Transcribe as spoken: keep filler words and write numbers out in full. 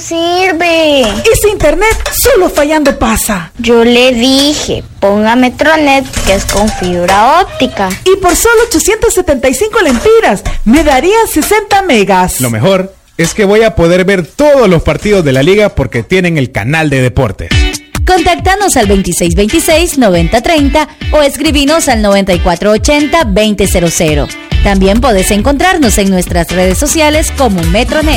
sirve. Ese internet solo fallando pasa. Yo le dije, ponga Metronet, que es con fibra óptica. Y por solo ochocientos setenta y cinco lempiras, me darían sesenta megas. Lo mejor es que voy a poder ver todos los partidos de la liga porque tienen el canal de deportes. Contáctanos al veintiséis veintiséis, noventa treinta o escribinos al noventa y cuatro ochenta, veinte cero cero. También podés encontrarnos en nuestras redes sociales como Metronet.